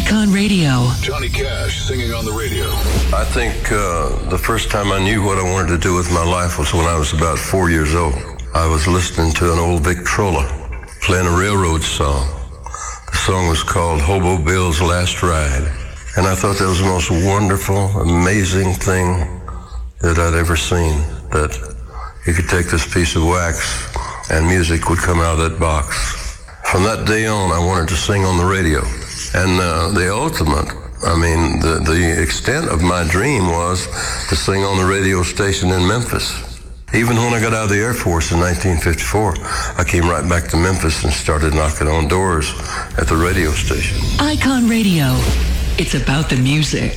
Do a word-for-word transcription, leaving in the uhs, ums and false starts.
Icon Radio. Johnny Cash singing on the radio. I think uh, the first time I knew what I wanted to do with my life was when I was about four years old. I was listening to an old Victrola playing a railroad song. The song was called Hobo Bill's Last Ride. And I thought that was the most wonderful, amazing thing that I'd ever seen, that you could take this piece of wax and music would come out of that box. From that day on, I wanted to sing on the radio. And uh, the ultimate, I mean, the, the extent of my dream was to sing on the radio station in Memphis. Even when I got out of the Air Force in nineteen fifty-four, I came right back to Memphis and started knocking on doors at the radio station. Icon Radio. It's about the music.